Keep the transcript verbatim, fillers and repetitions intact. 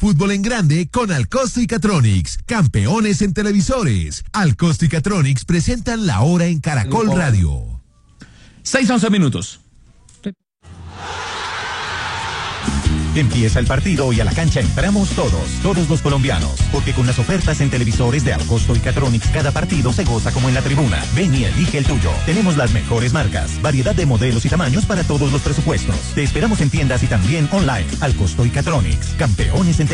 fútbol en grande con Alcosto y Catronics, campeones en televisores. Alcosto y Catronics presentan La Hora en Caracol Radio. seis once minutos. Empieza el partido y a la cancha entramos todos, todos los colombianos, porque con las ofertas en televisores de Alcosto y Catronics cada partido se goza como en la tribuna. Ven y elige el tuyo. Tenemos las mejores marcas, variedad de modelos y tamaños para todos los presupuestos. Te esperamos en tiendas y también online. Alcosto y Catronics, campeones en